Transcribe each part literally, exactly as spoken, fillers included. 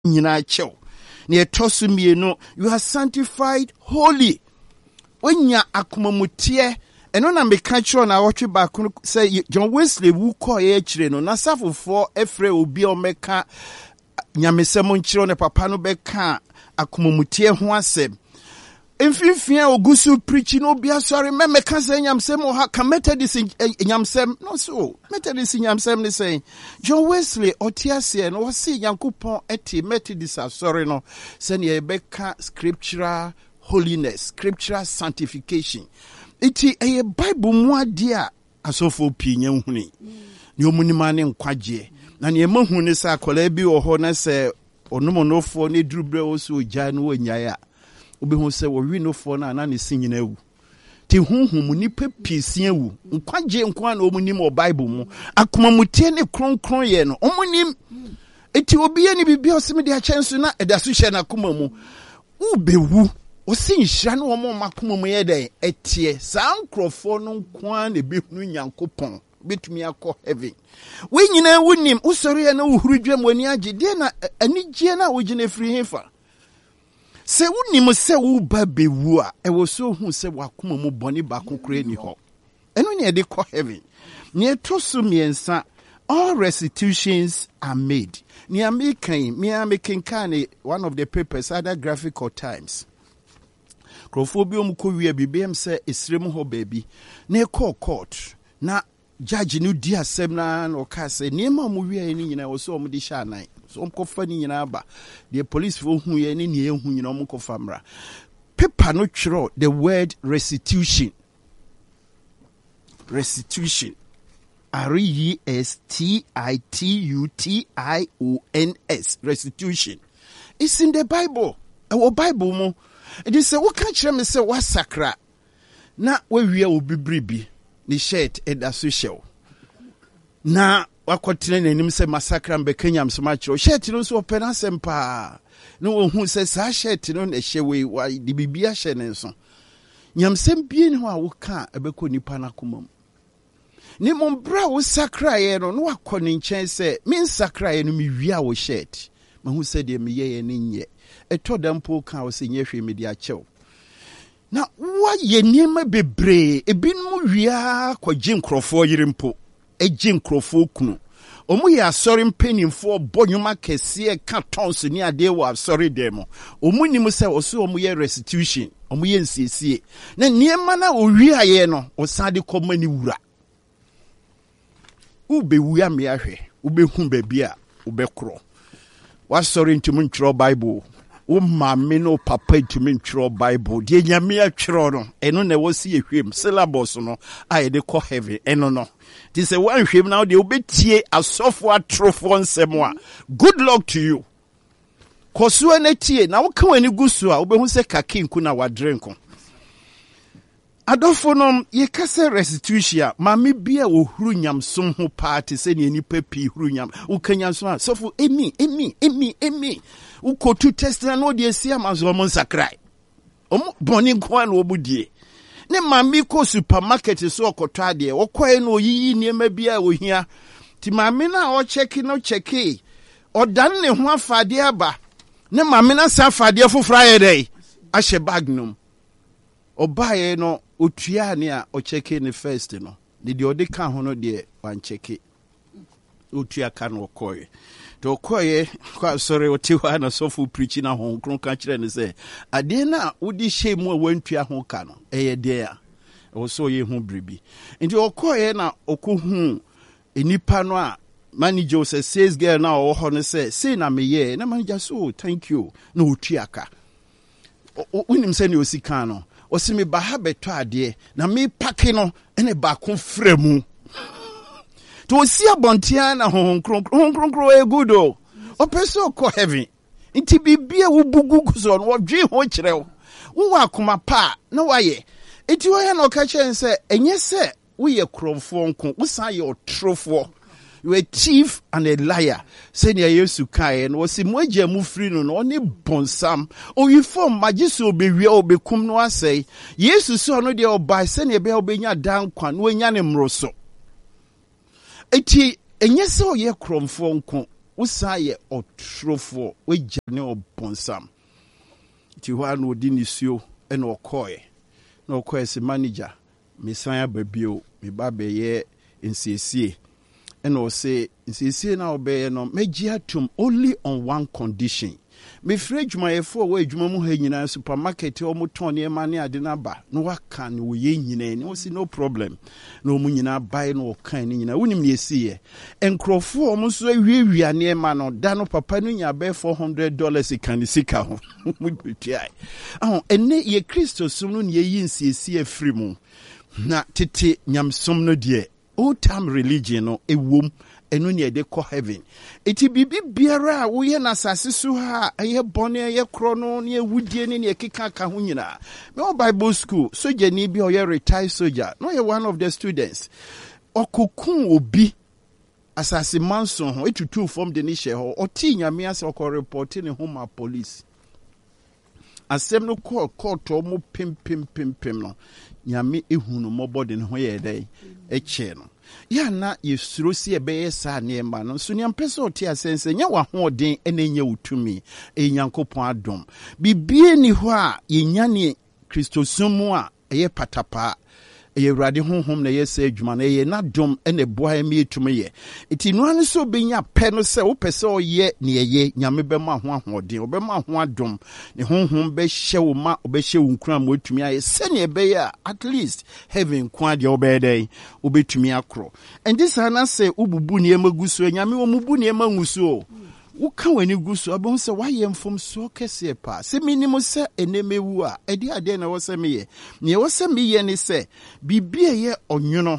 nyina chew ne etosu mienu you are sanctified holy onya akomamutie eno na meka kiro na wotwe ba ko say John Wesley wu ko ye kire no na safofo efre obi o meka nyamesem nkiro ne papa no beka akomamutie ho asem Enfifia ogusu preaching no be sorry me me can say nyamsem o ha ka Methodist nyamsem no so Methodist nyamsem ne say John Wesley otiase no wasi Yankopon eti Methodist sorry no say ne beka scriptural holiness scriptural sanctification iti eye Bible mu ade a asofo pinye huni ne omunima ne nkwaje na ne mahu ne sa akola bi wo ho na say onomonofo ne durubre wo so gya no wanyaya obi hu se wo wi no fo na na ne sinyina ewu ti hunhum ni pepisi ewu nkwaje nkwa na omunim o Bible mu akoma mutie ne kronkron ye no omunim eti obi ye ni bibia osimi de achenso na edaso hye na akoma mu ubewu osin hira na omo makoma mu ye de etie san krofo no nkwa na behunu Nyankopon betumi akọ heaven we nyina wunim usori ye na uhuru dwam wani age de na anigye na wogine free hefa se unim se wo ba bewu a e wo so hu se wakoma mu boni ba kokore ni ho eno ne de ko heaven ne to so miensa all restitutions are made ne american me american kan one of the papers either Graphic or Times crofobia ko wi bibem se esrem ho baby ne call court na judge no di asem na no ka se ne ma mu wi ni nyina wo so mu di sha nan so mkofa ni nyina ba the police fo hu ye ni ne hu nyina mkofa mra paper no twiro the word restitution restitution R E S T I T U T I O N S restitution it's in the Bible our Bible mo it is say what can kire me say what sakra na we wi obi bribi ni shirt e da so show na wakotene nanim se massacre mbekanya msomacho shirt no so opena sempa no ohun se sa shirt no na hyewe wa di bibia hye ne nso nyamsem bie ne ho a woka ebeko nipa na komam ni mombra wo sakra ye no no wakone nchen se min sakra ye no mi wi a wo shirt mahu se de me ye ye ne nye etodampo ka wo se nye hwe me dia chew na wa ye niema bebre ebinmu wia kwaje nkrofo yirimpo eji nkrofo kunu omu ya asori mpenimfo bonyuma kese ka tons ni ade wa asori demo omu ni mu se oso omu ye restitution omu ye nsiesie na niema na owia ye no osade komani wura ube wuya me ahwe ube hu babia ube kro wa sorry ntimu ntro Bible o mame no papa ntimi ntro Bible de nyame atwero no eno na wosi ehwem syllabus no a de ko heaven eno no ti se wan hwem na de obetie asofo atrofo nsemo a good luck to you koso na tie na wo ka wani gusu a obehu se kakinku na wadrenko adofo no ye kase restitution mame bia ohuru nyamsom ho party se ne nipa pi huru nyam ukanyamsom a sofo emi emi emi emi ukotu test na no de sia mazo mo sakrai omo boni kwa na obudie ne mame ko supermarket so okoto ade okoe no yiyi niema bia ohia ti mame na o check no check odan ne ho afade aba ne mame na sa afade fofra ye dai ahye bag num obaye no otua ne a o check ne first no de de odi ka ho no de wan check otua ka no okoe to koye kwa sorry otiwa na sofu preaching na hon kron ka kire ne se ade na odi hye mu a wantua ho ka no eye de a o so ye hu bribi nti okoye na okohu enipa no a manager say sales girl na o ho ne say say na me ye na manager so thank you na otua ka unim se ne osika no o si me ba ha beto ade na me pake no ene ba ko fremu to see abontia na hon kron hon kron e good o opeso ko heaven nti bibia wo bugu so no dwe ho kirew wo wa akoma pa na waye enti wo ya no ka chen se enye se wo ye kromfo nko wo san ye otrofo you a thief and a liar say near Yesu kai no si moja mu free no no ne bonsam o you form magiso obewie obekum no asay Yesu so no de obai say ne be obenya dan kwa no nya ne mroso eti enye se o ye kromfo nko usaye otrofo we jane obonsam ti ho anu odi nisio e na okoye na okoye se manager mesanya babio me ba be ye nsiesie e na o se nsiesie na obeye no meji atum only on one condition. Me fridge my four way jumamu henyina supermarket o muton e ma ne ade na ba no waka ne wo ye nyina ni o si no problem no mu nyina buy no kan ni nyina wonim ne esiye enkrofo o mu so awiawia ne ma no da no papa no nya be four hundred dollars kan sika ho mu bitia ah enne ye Kristo sum no ne yi nsiesie free mu na tete nyamsom no de old time religion no ewom eno ne de ko heaven eti bibi biara wo ye na sase so ha eye bone eye kro no ne ewudie ne ne keka ka ho nyina me o Bible school soldier ni bi o ye retired soldier no ye one of the students okokun obi asase manson ho etutu from the nishe ho oti nyame ase okọ report ne home police asem no call court o mo pim pim pim pim no nyame ehunu mo body ne ho ye dai eche no ya na yesuro si ebe sa ne ma no so nyam pese oti asense nya wa hoden ene nya utumi enyankopon adom bibie ni ho a yenya ne Kristosumu a eye patapa eye Awurade honhom na yesa adwuma na eye na dom ene boa emi etumi ye eti no an so benya pe no se wo pese oye ne eye nyame be ma ho ahoden obe ma ho adom ne honhom be hye wo ma obe hye wo nkura ma otumi aye se ne be ya at least heaven kwa de obe dey obetumi akro and this ana say ububu ne emaguso nyame wo mubu ne emanguso uka wani guso abon se waye mfom so kese pa se minimo se enemewu a edi ade na wo se meye ne wo se meye ne se bibie ye onwono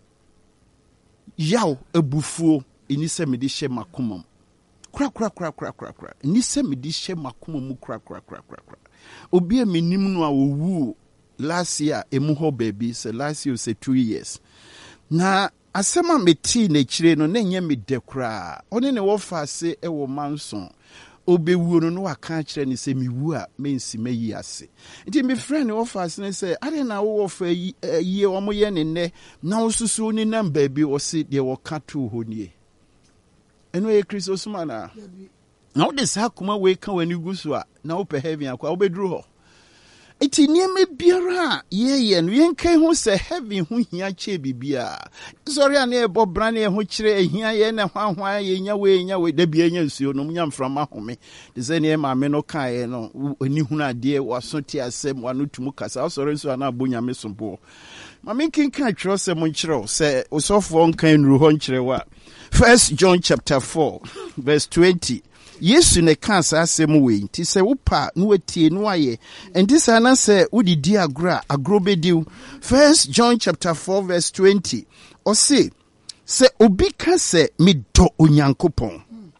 yaw ebufuo eni se me di hye makomam kra kra kra kra kra kra eni se me di hye makomam kra kra kra kra kra obi a menim no a owu last year emu ho baby se last year se two years na asema meti na chire no na nye me dekra one ne wo fa se e wo manson obewu no no waka chire ni se miwu a mensi mayi ase nti me friend wo fa se ne se ade na wo fa yi wo mo ye ne ne na osusu ni namba bi wo se de wo ka to ho nie eno ye Kristo suma na na wo de sa kuma we ka wani gusu a na wo pe heaven akwa wo bedru ho iti nieme biara ye ye no yenkai ho se heaven ho hia che bibia sorry an e bo brane ho kire hia ye na hwanhwan ye nya we nya we da bia nya nsuo no nya mframa home de se ne ma me no kae no ani hunu ade waso ti asem wano tumu kasa sorry so na abonya me sombo ma me kinka twro se mo nkire se osofo nkan nuru ho nkire wa First John chapter four verse twenty Yesu ne kansa asem we nti se wopa no watie no aye enti sa na se wodidi agro agro bediu. First John chapter four verse twenty o se se obi ka se medɔ Onyankopɔn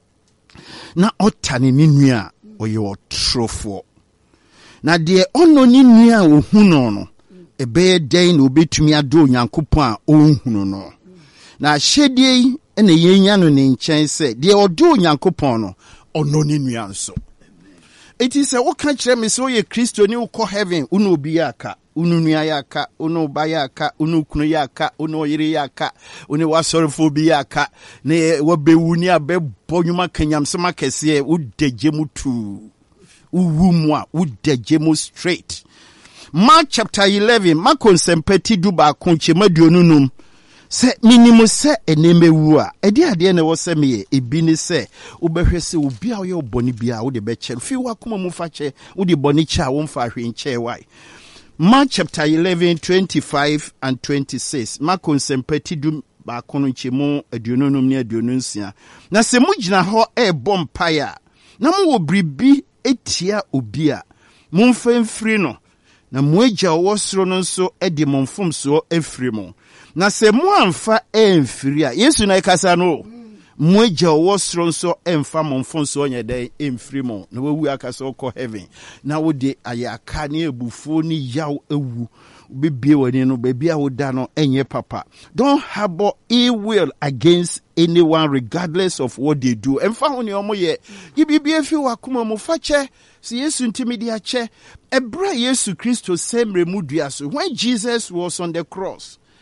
na ɔtane ne nua oye otrofo na de ono ne nua ohunu no ebe den na obetumi adɔ Onyankopɔn a ohunu no na hyedie ene yenya no ne nkyɛn se de ɔdɔ Onyankopɔn no ono ni nua nso eti se wo ka kire me so ye Kristo ni wo kɔ heaven unu obi aka unu nua yaka unu ba yaka unu kunu yaka unu yire yaka unu wasorefo bi yaka ne wabewu ni abebɔ nwuma kanyamsema kese wo degye mutu uwu mu a wo degye mu straight. Mark chapter eleven Marko sempeti du ba konche maduonunum se minimu se enemewu a edi ade na wo se me ebi ni se obehwe se obi a wo boni bia wo de be che fi wa kuma mu fa che wo de boni cha wo mfa hwe nche wai. Mark chapter eleven twenty-five and twenty-six Marko sempeti du ba kono nchemu aduonunum ne aduonunsia na se mu gina ho e bom paya na mu wo bribi etia obi a mu mfemfiri no na mu agya wo soro no nso e de momfomso efiri mu na se mu amfa emfiri a Yesu na ikasa no mu agya wo soro nso emfa momfomso onye den emfiri mu na wawu akasa okọ heaven na wo de ayaka ne ebufo ni yaw ewu bibie wani no baby a woda no enye papa. Don't harbor ill will against anyone regardless of what they do. Emfa ho ne omo ye yibibie fi wakoma mu fache si Yesu ntimi di ache ebra Yesu Kristo semre mudua so when Jesus was on the cross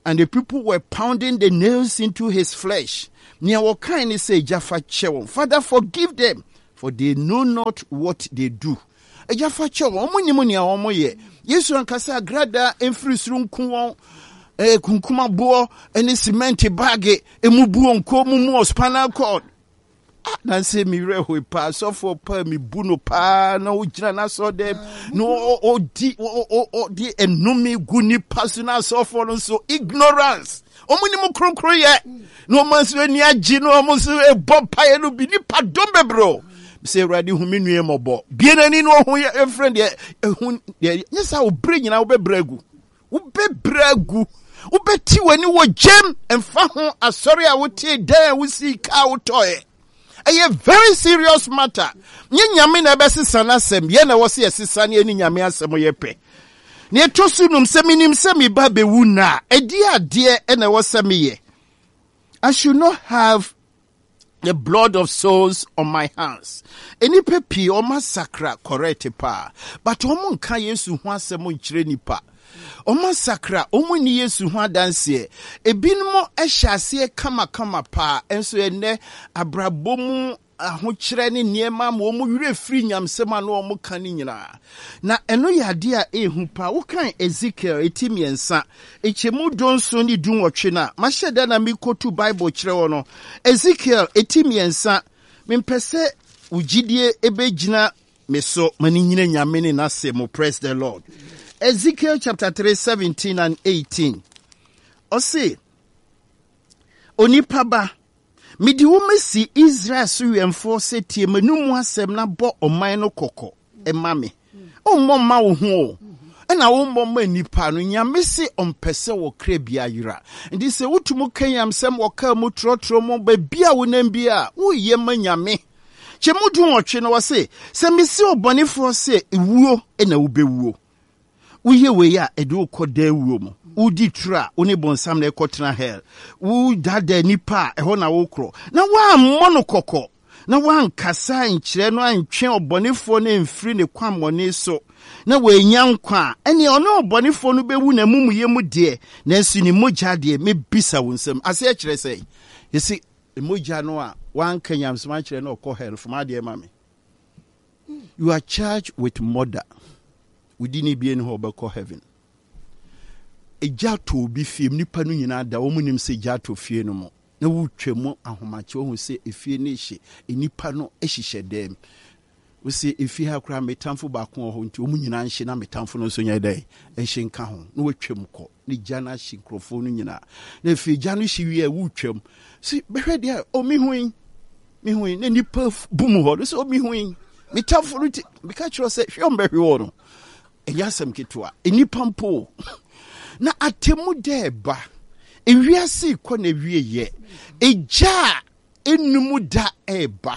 And the people were pounding the nails into his flesh. Near what kind of say, Jaffa Chewon, Father, forgive them, for they know not what they do. A Jaffa Chewon, Omunimonia Omoye, Yesu and Kasa Grada, Enfrisrum Kuon, Eh, Kunkuma Bo, and a cement bag, a mubu on Komu spinal cord. Nancy mi rewe pa so for pa mi buno pa na ujina na so dem no o di o o di enumi guni personal so for so ignorance omuni mu kronkro ye no manso ani agi no omuso e bob pa ye no bi ni pa dombe bro say ready hu mi nue mobo bie nani no ho ye friend ye hu ye nyesa wo bre nyina wo be bragu wo be bragu wo beti wani wo gem emfa ho asori a wo tie dan wo si ka wo toye. A very serious matter. Nye nyame na besi sana sem. Ye na wasi esisa ni eni nyame asemo yepe. Nye tosu num semi nim semi ba be wuna. Edi adie ene wasemi ye. I should not have the blood of souls on my hands. Eni pepi o masakra correct pa. But omo nka Yesu ho asemo nchire nipa. O masakra omo ni Yesu ho adanse. Ebinmo ehyiase kama kama pa. Enso ene abrabomu ahokyere ne niema ma omo wure firi nyamsema no omo kan nyina. Na eno yade a ehu pa wo kan Ezekiel etimiensa echemu donso ni dunwotwe na mahyeda na mikotu Bible kyerɛ wo no Ezekiel etimiensa mempese ugidie ebegyina meso mani nyina nyame ne nasemo. Praise the Lord. Ezekiel chapter three, seventeen and eighteen. Ose onipa ba midi wo mesi Israel so yemfo setie manumu asem na bo oman no kokko ema me o mmomma wo ho na wo mmomma nipa no nyame se ompese wo kra bia yira ndi se wotumu kanyam sem wo ka mu trotro mo ba bia wo nam bia wo ye ma nyame chemudu wotwe no wo se se mesi obonefo se ewuo na wo bewuo uye we ya edu koda ewuo mo udi tra oni bonsam na ekotena hell u dada nipa eho na wo kro na wa mmono kokko na wa nkasa nkyere no antwe obonefo na mfiri ne kwamone so na we nya nkwa ene ono obonefo no bewu na mumuye mu de na nsu ni mogya de me bisa wonsam ase a kyere sei yesi mogya no a wan kanyam sma kyere na okọ hell from de ma me. You are charged with murder. We didn't be in Hobako heaven. A jato be film nipa no nyina da wo munim se jato fie no mo na wo twemo ahomache wo se efie ne hye enipa no ehihye dem wo se efie ha kra metamfo ba ko ho nti wo nyina nhye na metamfo no so nya dai ehye nka ho na wo twem ko ne jana hye krofo no nyina na efie jano hye wie wo twem si behwe dia o mi huin mi huin ne nipa bum ho so o mi huin metamfo no be ka kiro se hwe on behwe wo no enyasem kitwa enipa mpo na atemu deba ewiase ko na wieye eja enumu da eba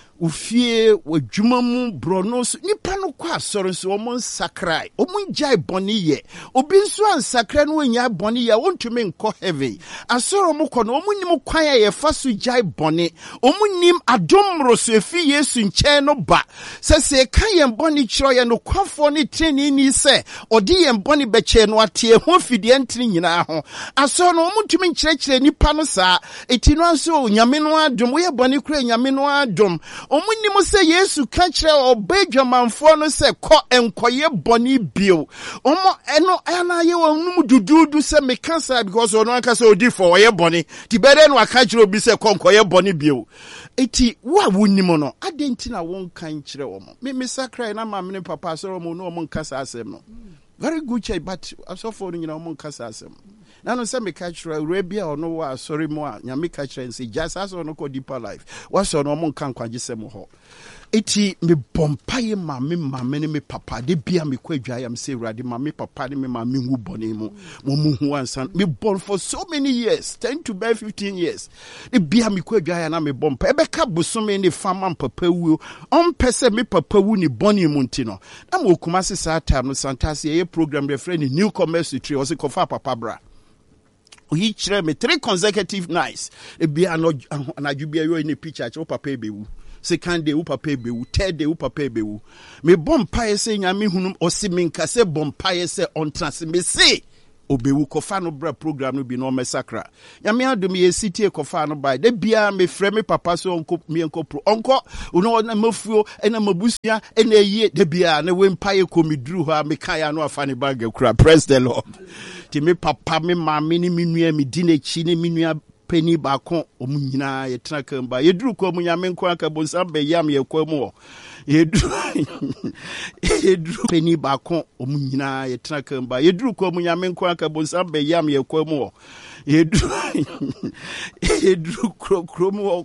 ufie wadwuma mu brono so nipa no kwa asoro so omo sakrai omo njai boni ye obi nso ansakra no nya boni ye wontumi nko heaven asoro mu ko no omo nim kwan ye fa so jai boni omo nim adomro so efi Yesu nche no ba sese kan ye boni kiro ye no kwafo ne treni ni se odi ye boni beche no atie ho fidie ntini nyina ho asoro no omo ntumi nkyerɛkyerɛ nipa no saa eti no anso nyame no adom ye boni kura nyame no adom omuni mo se Yesu ka kire obedwamanfo no se ko enkoye boni bio omo eno ana ye wonum dududu se me cancer because ono aka se odi for ye boni ti bere no aka kire obi se ko enkoye boni bio eti wa wonnim no adenti na won kan kire omo me me sakrai na ma me papa so omo no omo nkasa asem no very good chai but so for no nyina omo nkasa asem na no se me catch Arabia or no wa sorry mo a nyame catch and say just as no ko deeper life was no mo kan kwaje sem ho eti me bompaye ma me ma me me papa de bia me kwadwa am say rade ma me papa de me ma me hu bone mu mo mu hu ansan me born for so many years ten to by fifteen years de bia me kwadwa ya na me bompa e be ka bosome ne fama papa wu on pese me papa wu ni bone mu ntino na mo kuma se sa time no santase ye program de friend new commerce tree o se kofa papa bra he chire me three consecutive nights e bia no anadwubia yo in a picture che papa ebewu second day papa ebewu third day papa ebewu me bompa ye se nyame hunum o se me nka se bompa ye se on trans me se obewu kofa no bra program no bi no mesakra nyame adom ye city kofa no by de bia me frɛ me papa so onko me enko pro onko uno na mafuo ena mabusia ena yie de bia na we mpaye komiduru ho a me kan ya no afa ne bag kura. Praise the Lord. Ti me papa me maame ni minua me di na chi ni minua peni bakon omu nyina ye tena kamba ye duru ko mu nyame nko aka bonsam be yam ye kwa mu ye duru ye duru peni bakon omu nyina ye tena kamba ye duru ko mu nyame nko aka bonsam be yam ye kwa mu ye duru ye duru kro kro mu